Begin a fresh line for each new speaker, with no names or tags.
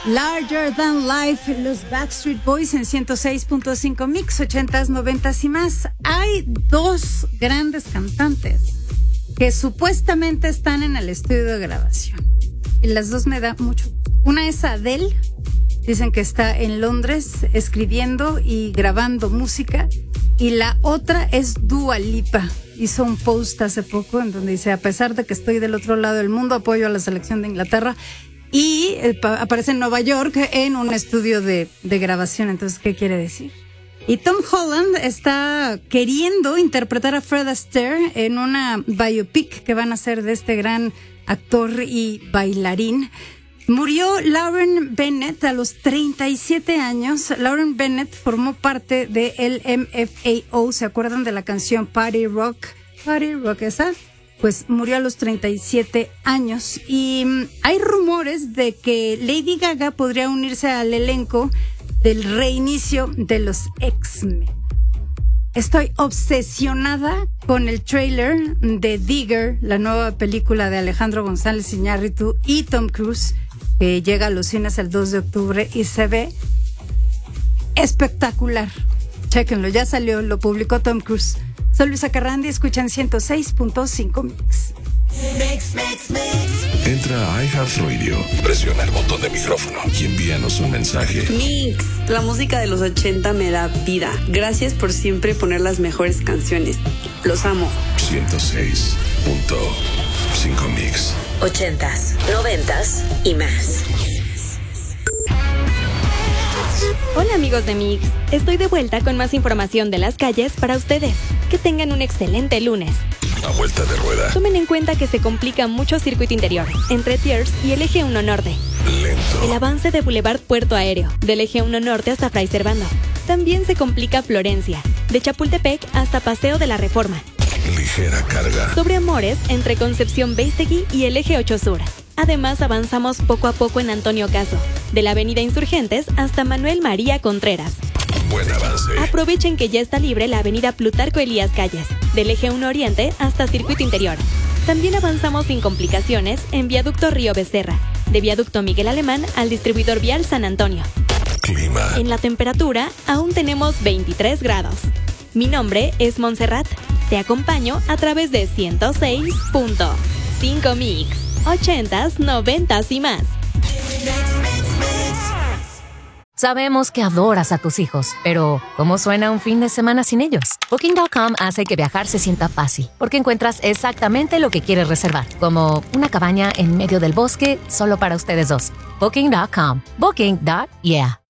Larger Than Life, los Backstreet Boys en 106.5 Mix, 80s, 90s y más. Hay dos grandes cantantes que supuestamente están en el estudio de grabación. Y las dos me da mucho gusto. Una es Adele, dicen que está en Londres escribiendo y grabando música. Y la otra es Dua Lipa. Hizo un post hace poco en donde dice: a pesar de que estoy del otro lado del mundo, apoyo a la selección de Inglaterra. Y aparece en Nueva York en un estudio de grabación. Entonces, ¿qué quiere decir? Y Tom Holland está queriendo interpretar a Fred Astaire en una biopic que van a hacer de este gran actor y bailarín. Murió Lauren Bennett a los 37 años. Lauren Bennett formó parte de el LMFAO. ¿Se acuerdan de la canción Party Rock? Party Rock, ¿esa? Pues murió a los 37 años. Y hay rumores de que Lady Gaga podría unirse al elenco del reinicio de los X-Men. Estoy obsesionada con el trailer de Digger, la nueva película de Alejandro González Iñárritu y Tom Cruise, que llega a los cines el 2 de octubre y se ve espectacular. Chéquenlo, ya salió, lo publicó Tom Cruise. Soy Luisa Carrandi, escuchan 106.5 Mix.
Entra a iHeartRadio, presiona el botón de micrófono y envíanos un mensaje.
Mix, la música de los 80 me da vida. Gracias por siempre poner las mejores canciones. Los amo.
106.5 Mix.
80s, 90s y más.
Hola amigos de Mix, estoy de vuelta con más información de las calles para ustedes. Que tengan un excelente lunes.
A vuelta de rueda.
Tomen en cuenta que se complica mucho circuito interior, entre Thiers y el eje 1 Norte.
Lento.
El avance de Boulevard Puerto Aéreo, del eje 1 Norte hasta Fray Servando. También se complica Florencia, de Chapultepec hasta Paseo de la Reforma.
Ligera carga.
Sobre Amores, entre Concepción Beistegui y el eje 8 Sur. Además, avanzamos poco a poco en Antonio Caso, de la avenida Insurgentes hasta Manuel María Contreras.
Buen avance.
Aprovechen que ya está libre la avenida Plutarco Elías Calles, del eje 1 Oriente hasta Circuito Interior. También avanzamos sin complicaciones en Viaducto Río Becerra, de Viaducto Miguel Alemán al distribuidor vial San Antonio.
Clima.
En la temperatura, aún tenemos 23 grados. Mi nombre es Montserrat. Te acompaño a través de 106.5 Mix. 80s, 90s y más.
Sabemos que adoras a tus hijos, pero ¿cómo suena un fin de semana sin ellos? Booking.com hace que viajar se sienta fácil, porque encuentras exactamente lo que quieres reservar, como una cabaña en medio del bosque solo para ustedes dos. Booking.com. Booking.yeah.